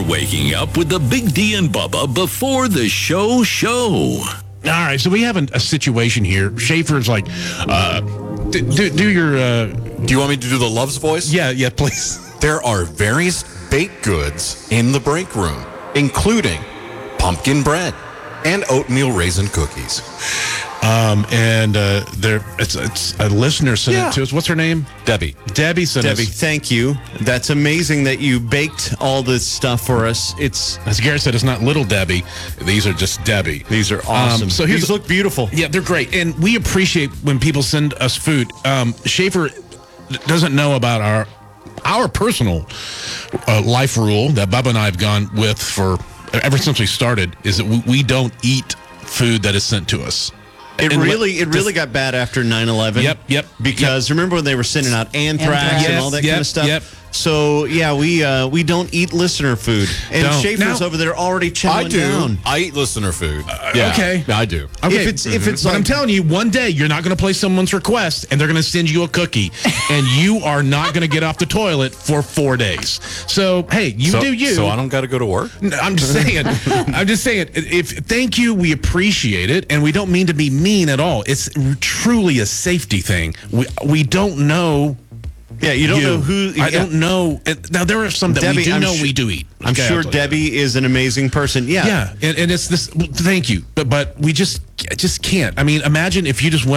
waking up with the Big D and Bubba before the show. All right, so we have a situation here. Schaefer's like, do your... Do you want me to do the Love's voice? Yeah, please. There are various baked goods in the break room, including pumpkin bread and oatmeal raisin cookies. It's a listener sent it to us. What's her name? Debbie. Debbie sent us. Thank you. That's amazing that you baked all this stuff for us. It's, as Garrett said, it's not little Debbie. These are just Debbie. These are awesome. So these look beautiful. Yeah, they're great, and we appreciate when people send us food. Schaefer doesn't know about our personal life rule that Bubba and I have gone with for ever since we started, is that we don't eat food that is sent to us. It really got bad after 9/11. Yep. Because remember when they were sending out anthrax and all that kind of stuff? Yep. So, yeah, we don't eat listener food. And Schaefer's over there already chowing down. I eat listener food. Okay. I do. Okay. If it's but like, I'm telling you, one day you're not going to place someone's request and they're going to send you a cookie and you are not going to get off the toilet for 4 days. So, hey, do you. So I don't got to go to work? I'm just saying. Thank you. We appreciate it. And we don't mean to be mean at all. It's truly a safety thing. We don't know. Yeah, you don't know who. I don't know. Now, there are some that Debbie, we do eat. I'm sure Debbie is an amazing person. Yeah. Yeah. And it's this. Thank you. But we just can't. I mean, imagine if you just went